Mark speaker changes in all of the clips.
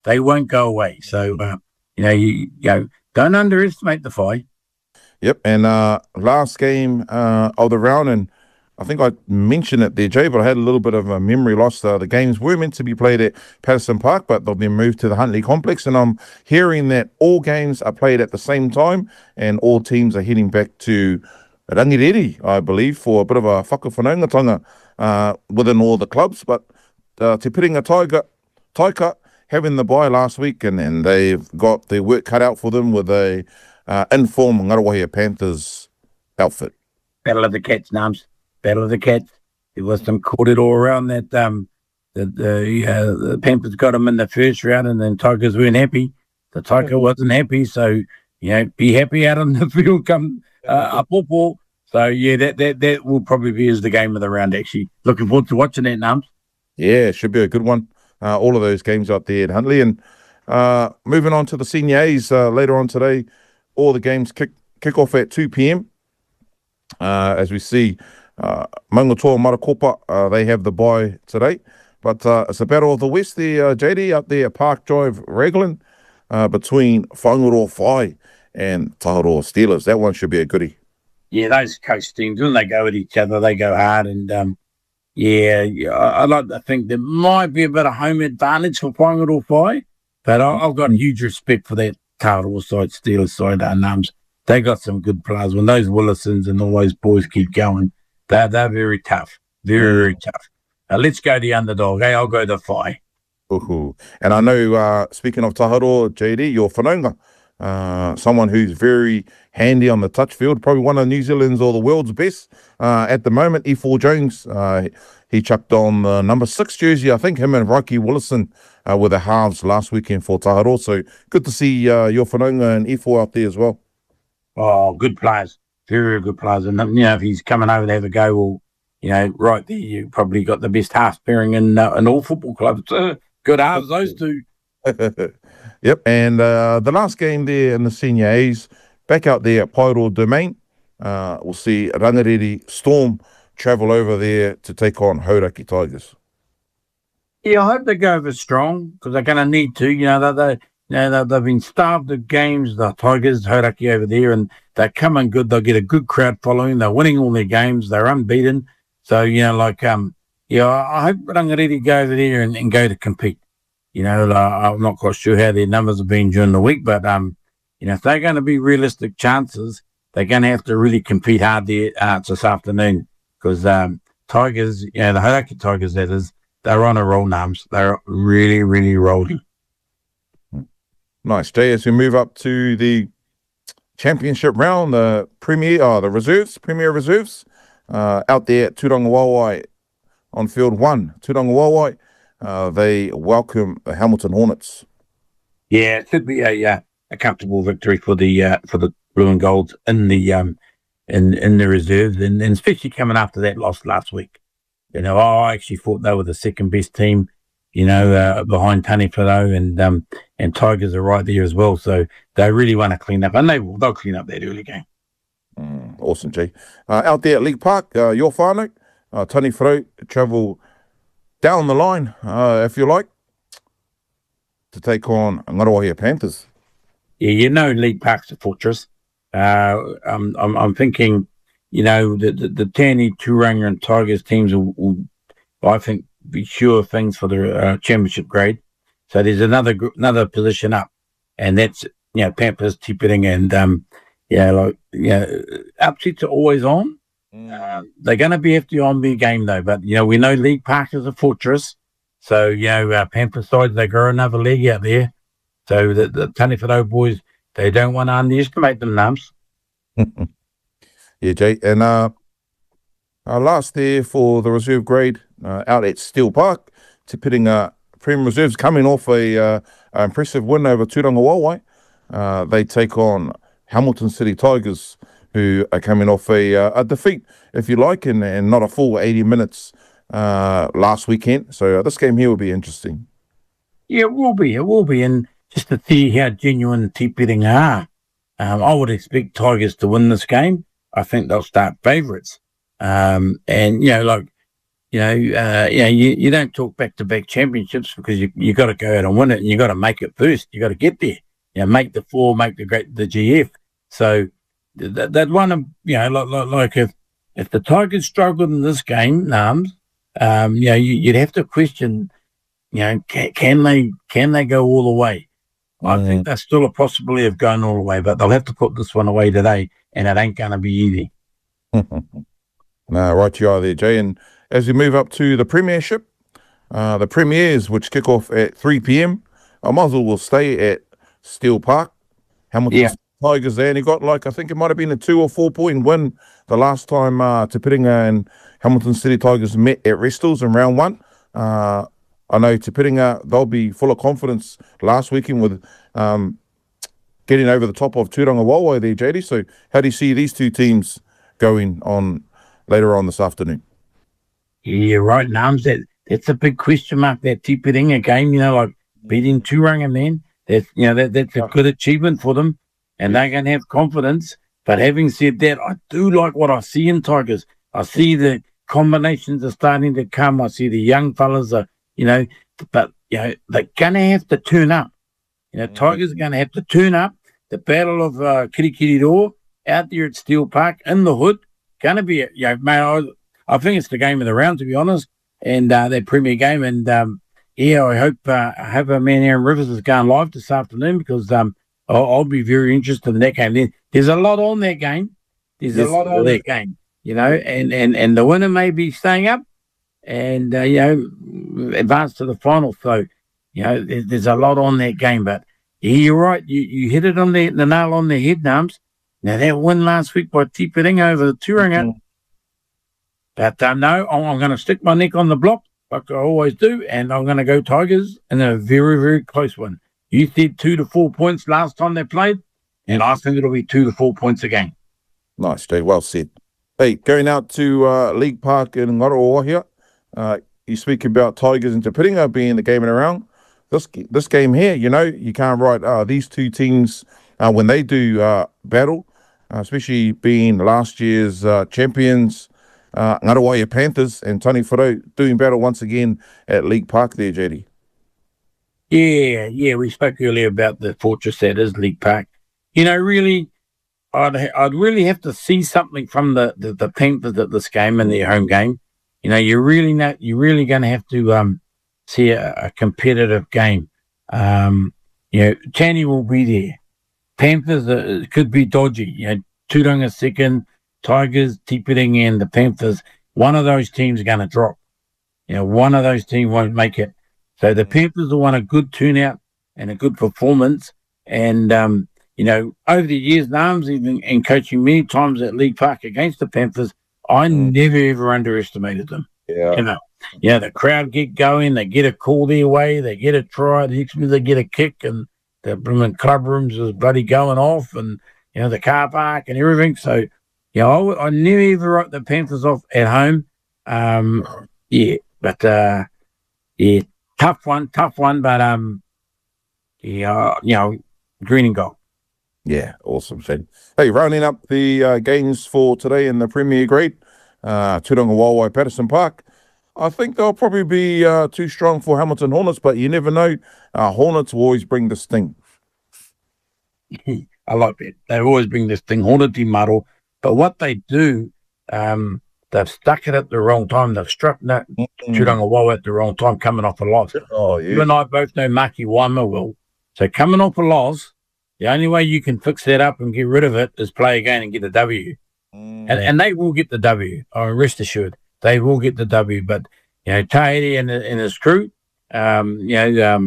Speaker 1: They won't go away. So, you don't underestimate the fight.
Speaker 2: Yep, and last game of the round, and I think I mentioned it there, Jay, but I had a little bit of a memory loss. The games were meant to be played at Patterson Park, but they've been moved to the Huntley Complex, and I'm hearing that all games are played at the same time, and all teams are heading back to Rangiriri, I believe, for a bit of a whakawhanaungatanga within all the clubs. But Te Piringa Taika having the bye last week, and they've got their work cut out for them with a inform Ngaruawahia Panthers outfit.
Speaker 1: Battle of the Cats, Nams. Battle of the Cats. There was some all around that the Panthers got them in the first round, and then Tigers weren't happy. The Tiger wasn't happy, so be happy out on the field come a ball. So that will probably be as the game of the round. Actually, looking forward to watching that, Nams.
Speaker 2: Yeah, it should be a good one. All of those games out there at Huntley, and moving on to the Senior A's later on today. All the games kick off at 2 p.m. As we see, Maungatua Marakopa, they have the bye today. But it's a battle of the West there, JD, up there at Park Drive, Raglan, between Whangaroa Whai and Taharoa Steelers. That one should be a goodie.
Speaker 1: Yeah, those coast teams, when they go at each other, they go hard. And, I like to think there might be a bit of home advantage for Whangaroa Whai. But I've got huge respect for that Taharoa side, Steelers side, Nums. They got some good players. When those Willisons and all those boys keep going, they're very tough. Very, very tough. Let's go the underdog. I'll go the Whai.
Speaker 2: And I know, speaking of Taharoa, JD, you're whanaunga. Someone who's very handy on the touch field, probably one of New Zealand's or the world's best at the moment. E4 Jones, he chucked on the number 6 jersey. I think him and Rocky Willison were the halves last weekend for Taharoa. So good to see your whanaunga and E4 out there as well.
Speaker 1: Oh, good players. Very, very good players. And, if he's coming over to have a go, well, right there, you probably got the best half pairing in all football clubs. Good halves, those two.
Speaker 2: Yep, and the last game there in the Senior A's, back out there at Paeroa Domain, we'll see Rangiriri Storm travel over there to take on Hauraki Tigers.
Speaker 1: Yeah, I hope they go over strong because they're going to need to. They've been starved of games, the Tigers, Hauraki over there, and they're coming good. They'll get a good crowd following. They're winning all their games. They're unbeaten. So, I hope Rangiriri go over there and go to compete. I'm not quite sure how their numbers have been during the week, but, if they're going to be realistic chances, they're going to have to really compete hard there this afternoon because Tigers, the Hauraki Tigers, that is, they're on a roll, Nams. They're really, really rolling.
Speaker 2: Nice, Jay. As we move up to the championship round, the Premier Reserves, out there at Turanga Wawai on field 1. Turanga Wawai, they welcome the Hamilton Hornets.
Speaker 1: Yeah, it should be a comfortable victory for the Blue and Golds in the in the reserves, and especially coming after that loss last week. I actually thought they were the second best team. Behind Taniwharo and Tigers are right there as well. So they really want to clean up, and they'll clean up that early game.
Speaker 2: Awesome, G. Out there at League Park, your whānau, Taniwharo travel down the line, if you like, to take on Ngaruawahia Panthers.
Speaker 1: Yeah, League Park's a fortress. I'm thinking, the Tani, Turanga and Tigers teams will I think, be sure things for the championship grade. So there's another position up, and that's Panthers, Te Piringa, and upsets are always on. They're going to be hefty on their game though, but we know League Park is a fortress, so Panthers side they grow another leg out there. So the Taniwharo boys, they don't want to underestimate them, Nums.
Speaker 2: Yeah, Jay, and last there for the reserve grade. Out at Steel Park, Te Piringa Premier Reserves coming off a impressive win over Turanga Wawai. They take on Hamilton City Tigers, who are coming off a defeat, if you like, and not a full 80 minutes last weekend. So this game here will be interesting.
Speaker 1: Yeah, it will be. And just to see how genuine Te Piringa are, I would expect Tigers to win this game. I think they'll start favourites. You don't talk back-to-back championships because you got to go out and win it, and you got to make it first. You got to get there. Make the four, make the GF. So that one, like if the Tigers struggled in this game, Nams, you'd have to question, can they go all the way? I think there's still a possibility of going all the way, but they'll have to put this one away today, and it ain't going to be easy.
Speaker 2: No, right you are there, Jay. And as we move up to the Premiership, the Premiers, which kick off at 3 p.m, I might as well stay at Steel Park. Hamilton Tigers there, and he got I think it might have been a 2 or 4 point win the last time Te Piringa and Hamilton City Tigers met at Restles in round 1. I know Te Piringa, they'll be full of confidence last weekend with getting over the top of Tūranga Waewae there, JD. So how do you see these two teams going on later on this afternoon?
Speaker 1: Yeah, right, Nams. That's a big question mark, that Te Piringa game, like beating Tūranga, man. That's a good achievement for them, and they're going to have confidence. But having said that, I do like what I see in Tigers. I see the combinations are starting to come. I see the young fellas are, but they're going to have to turn up. Tigers are going to have to turn up. The Battle of Kirikiriroa out there at Steel Park in the hood, going to be, mate, I think it's the game of the round, to be honest, and that premier game. And I hope our man Aaron Rivers is going live this afternoon, because I'll be very interested in that game. There's a lot on that game. And the winner may be staying up and advance to the final. So there's a lot on that game. But you're right. You hit it on the nail on the head, Nams. Now that win last week by Te Piringa over the Tūranga. But no, I'm going to stick my neck on the block like I always do, and I'm going to go Tigers in a very, very close one. You said 2 to 4 points last time they played, and I think it'll be 2 to 4 points again.
Speaker 2: Nice, Jay. Well said. Hey, going out to League Park in Ngaroa here. You speak about Tigers and Te Piringa being the game in a round. This game here, you can't write these two teams when they do battle, especially being last year's champions, Ngaruaia Panthers and Tony Wharo doing battle once again at League Park there, JD.
Speaker 1: Yeah, we spoke earlier about the fortress that is League Park. Really, I'd really have to see something from the Panthers at this game in their home game. You're really going to have to see a competitive game. Channy will be there. Panthers could be dodgy. Tūranga second, Tigers, Te Piringa and the Panthers. One of those teams is going to drop. One of those teams won't make it. So the Panthers will want a good turnout and a good performance. And, over the years, Nams, even in coaching many times at League Park against the Panthers, I never, ever underestimated them.
Speaker 2: Yeah.
Speaker 1: The crowd get going, they get a call their way, they get a try, the next minute they get a kick, and the blooming club rooms is bloody going off, and, the car park and everything. So, I never ever wrote the Panthers off at home. Tough one, but, green and gold.
Speaker 2: Yeah, awesome, Shane. Hey, rounding up the games for today in the Premier Grade, Tūranga Waewae, Patterson Park. I think they'll probably be too strong for Hamilton Hornets, but you never know. Hornets will always bring this thing.
Speaker 1: I like that. They always bring this thing, Hornety muddle. But what they do, they've stuck it at the wrong time. They've struck Tūranga Waewae at the wrong time, coming off a loss.
Speaker 2: Oh, yeah.
Speaker 1: You and I both know Maki Waima will. So coming off a loss, the only way you can fix that up and get rid of it is play again and get a W. And they will get the W. Rest assured, they will get the W. But Tahiti and his crew, because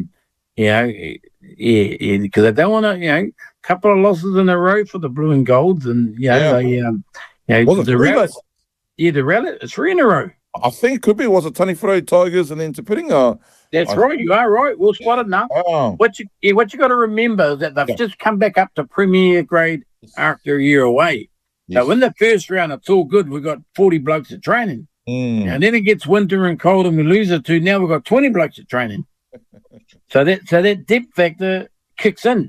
Speaker 1: they don't want to, a couple of losses in a row for the Blue and Golds, and the rally. Yeah, the rally. It's 3 in a row.
Speaker 2: I think it could be. Was it Tony Wharo Tigers and then Te Piringa?
Speaker 1: That's right. You are right. Well spotted enough.
Speaker 2: Oh.
Speaker 1: What you got to remember is that they've just come back up to Premier Grade after a year away. Yes. So in the first round, it's all good. We've got 40 blokes at training. And then it gets winter and cold and we lose it to. Now we've got 20 blokes at training. so that depth factor kicks in.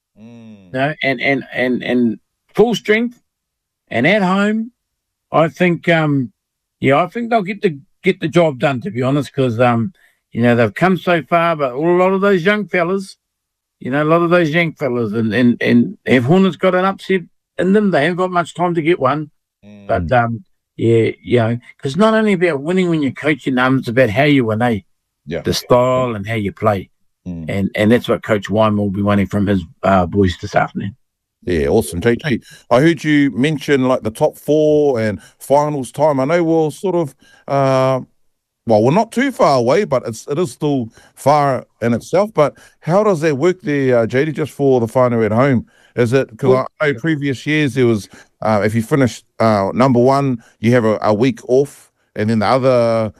Speaker 1: And full strength and at home, I think I think they'll get get the job done, to be honest, because they've come so far, but a lot of those young fellas, and if Hornets got an upset in them, they haven't got much time to get one. But because not only about winning when you're coaching, it's about how you win, the style and how you play. And that's what Coach Wyman will be wanting from his boys this afternoon.
Speaker 2: Yeah, awesome. JJ, I heard you mention like the top 4 and finals time. I know we're sort of, we're not too far away, but it is still far in itself. But how does that work there, JD, just for the final at home? Is it, because I know previous years there was, if you finish number 1, you have a week off, and then the other,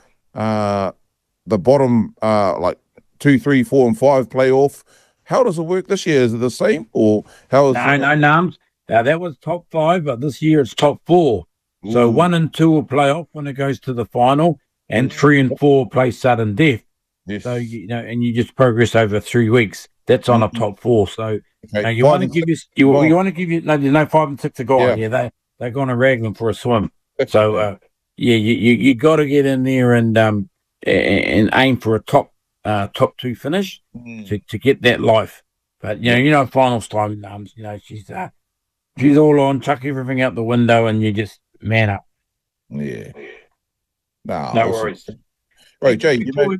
Speaker 2: the bottom, like 2, 3, 4, and 5 play off. How does it work this year? Is it the same, or how is
Speaker 1: No, Nams. That was top 5, but this year it's top 4. So 1 and 2 will play off when it goes to the final, and 3 and 4 play sudden death.
Speaker 2: Yes.
Speaker 1: So and you just progress over 3 weeks. That's on a top 4. So you want to give you want to give you no, there's no 5 and 6 to go on. Yeah, they're going to rag them for a swim. So you got to get in there and aim for a top 2 finish to get that life. But finals time, she's all on, chuck everything out the window, and you just man up.
Speaker 2: Yeah.
Speaker 1: No worries.
Speaker 2: Right, Jay.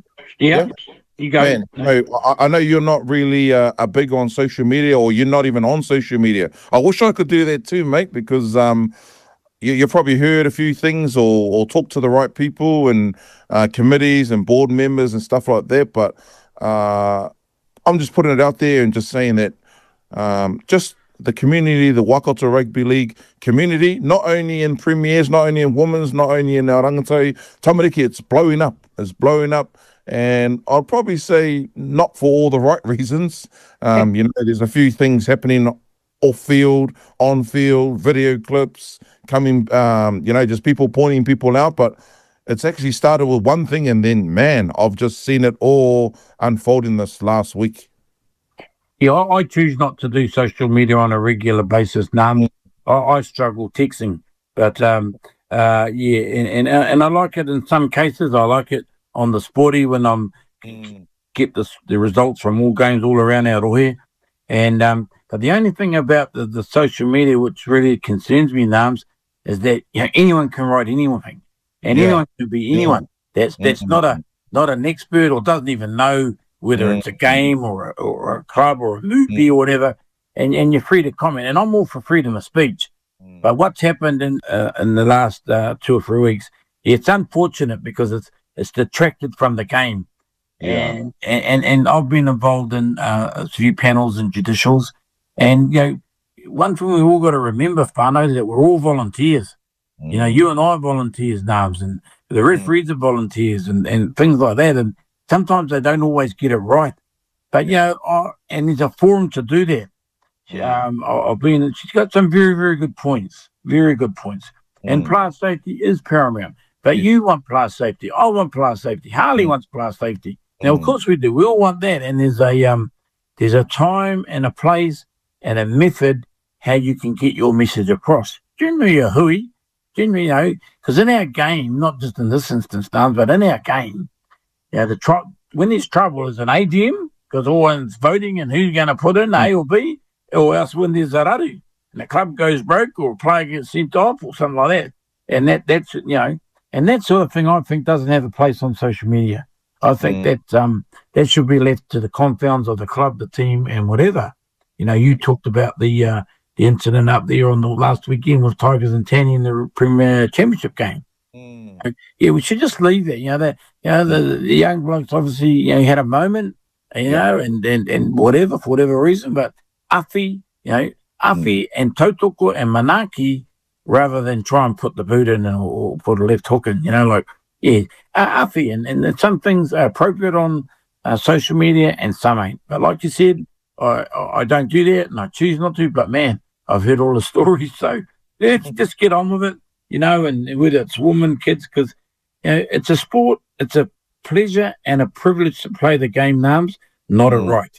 Speaker 1: You go.
Speaker 2: Man, I know you're not really a big on social media, or you're not even on social media. I wish I could do that too, mate, because you probably heard a few things or talked to the right people and committees and board members and stuff like that. But I'm just putting it out there and just saying that just the community, the Waikato Rugby League community, not only in premiers, not only in women's, not only in our Rangitai, Tamariki, it's blowing up. It's blowing up. And I'll probably say not for all the right reasons. There's a few things happening off field, on field, video clips coming, just people pointing people out. But it's actually started with one thing, and then, man, I've just seen it all unfolding this last week.
Speaker 1: Yeah, I choose not to do social media on a regular basis. None. I struggle texting, but and I like it in some cases. I like it on the sporty when I'm get the results from all games all around Aotearoa. And but the only thing about the social media which really concerns me, Nams, is that anyone can write anything, and anyone can be anyone. That's not an expert or doesn't even know whether it's a game or a club or a movie or whatever, and you're free to comment. And I'm all for freedom of speech. But what's happened in the last 2 or 3 weeks, it's unfortunate because it's detracted from the game. And I've been involved in a few panels and judicials. And, one thing we've all got to remember, whānau, is that we're all volunteers. You and I are volunteers, Nams, and the referees are volunteers and things like that. And sometimes they don't always get it right. But, and there's a forum to do that. She's got some very, very good points. Very good points. And player safety is paramount. But you want player safety. I want player safety. Harley wants player safety. Now, of course we do. We all want that. And there's a time and a place and a method how you can get your message across. Generally a hui. Generally, because in our game, not just in this instance, but in our game, when there's trouble, is an AGM, because everyone's voting and who's going to put in, A or B, or else when there's a raru, and the club goes broke or a player gets sent off or something like that. And that's and that sort of thing I think doesn't have a place on social media. I think that should be left to the confounds of the club, the team, and whatever. You talked about the incident up there on the last weekend with Tigers and Tanny in the Premier Championship game. Yeah, we should just leave it. The young blokes obviously had a moment, and whatever for whatever reason. But Afi and Tautoko and Manaki, rather than try and put the boot in or put a left hook in, Afi and some things are appropriate on social media and some ain't. But like you said, I don't do that and I choose not to. But man, I've heard all the stories, so let's just get on with it. And whether it's women, kids, because it's a sport, it's a pleasure and a privilege to play the game, Nams, not a right.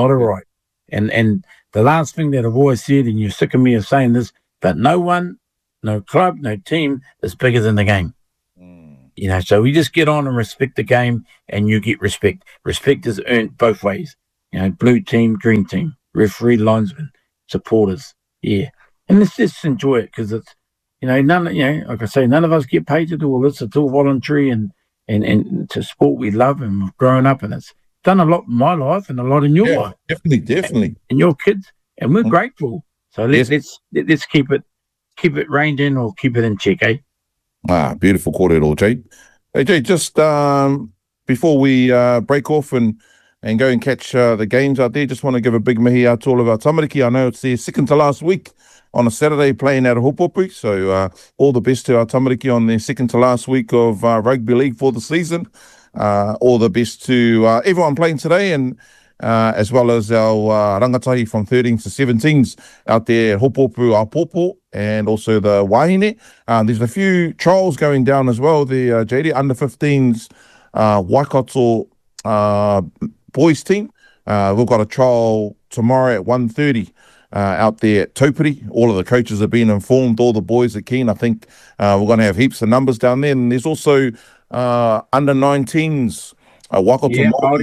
Speaker 1: And the last thing that I've always said, and you're sick of me of saying this, but no one, no club, no team is bigger than the game. So we just get on and respect the game, and you get respect. Respect is earned both ways. Blue team, green team, referee, linesman, supporters. Yeah. And let's just enjoy it, because it's, like I say, none of us get paid to do all this. It's all voluntary, and it's a sport we love and we've grown up, and it's done a lot in my life and a lot in your life.
Speaker 2: Definitely.
Speaker 1: And your kids, and we're grateful. So let's keep it reined in, or keep it in check, eh?
Speaker 2: Beautiful kōrero, Jay. Hey, Jay, just before we break off and go and catch the games out there, just want to give a big mihi out to all of our tamariki. I know it's their second to last week on a Saturday playing out of Hopopu, so all the best to our tamariki on their second to last week of rugby league for the season. All the best to everyone playing today, and as well as our rangatahi from 13s to 17s out there at Hopopu, Apopo, and also the Wahine. There's a few trials going down as well. The JD under 15s Waikato boys team. We've got a trial tomorrow at 1:30 out there at Taupiri. All of the coaches have been informed. All the boys are keen. I think we're going to have heaps of numbers down there. And there's also under 19s Waikato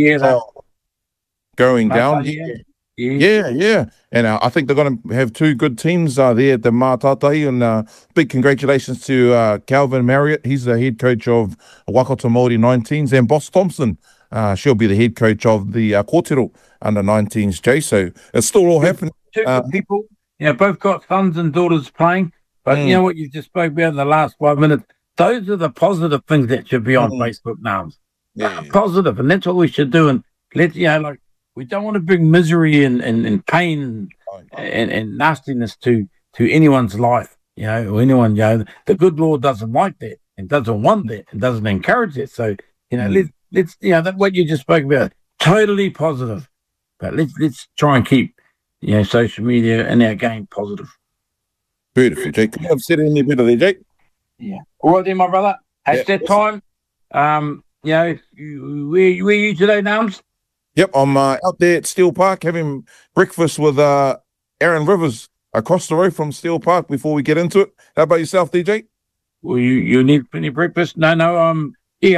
Speaker 2: going down. Yeah. And I think they're going to have two good teams there at the Mātātai. And big congratulations to Calvin Marriott. He's the head coach of Waikato Māori 19s. And Boss Thompson, she'll be the head coach of the Kōtero under 19s, Jay. So it's still all happening.
Speaker 1: Two good people, both got sons and daughters playing. But you know what you just spoke about in the last 5 minutes? Those are the positive things that should be on Facebook now. Positive. And that's what we should do. And let's, we don't want to bring misery and pain and nastiness to anyone's life, or anyone. The good Lord doesn't like that, and doesn't want that, and doesn't encourage that. So, let's that what you just spoke about, totally positive. But let's try and keep, social media and our game positive.
Speaker 2: Beautiful, Jake. Can you have said any bit of there, Jake?
Speaker 1: Yeah. All right, then, my brother. It's that time. Where are you today, Nams?
Speaker 2: Yep, I'm out there at Steel Park having breakfast with Aaron Rivers across the road from Steel Park before we get into it. How about yourself, DJ?
Speaker 1: Well, you need any breakfast? No. I'm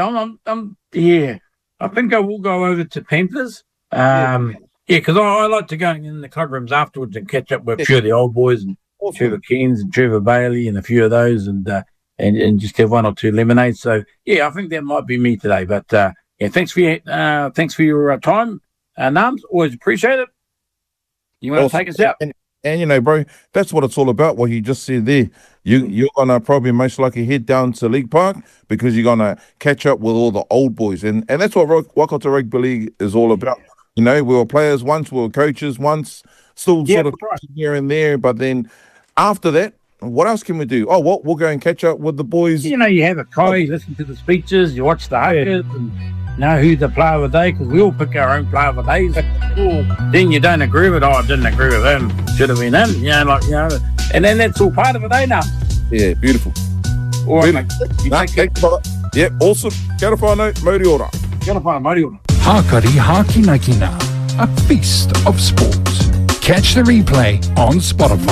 Speaker 1: here. I think I will go over to Panthers. Because I like to go in the club rooms afterwards and catch up with a few of the old boys, and Trevor Keens and Trevor Bailey and a few of those, and just have one or two lemonades. So I think that might be me today. But thanks for your time, Nams. Always appreciate it. You want to take us out?
Speaker 2: And bro, that's what it's all about. What you just said there. You're gonna probably most likely head down to League Park because you're gonna catch up with all the old boys, and that's what Waikato Rugby League is all about. We were players once, we were coaches once, still sort of here and there. But then after that, what else can we do? Oh, we'll go and catch up with the boys.
Speaker 1: You have a kai, you listen to the speeches, you watch the huckers, and know who's the player of the day, because we all pick our own player of the days. Then you don't agree with, I didn't agree with him, should have been him, and then that's all part of it, eh, now?
Speaker 2: Yeah, beautiful.
Speaker 1: All right, mate.
Speaker 2: Yeah, awesome. Kia ora whanau, mauri ora.
Speaker 1: Kia ora whanau, mauri ora.
Speaker 3: Hakari Hakinakina, a feast of sport. Catch the replay on Spotify.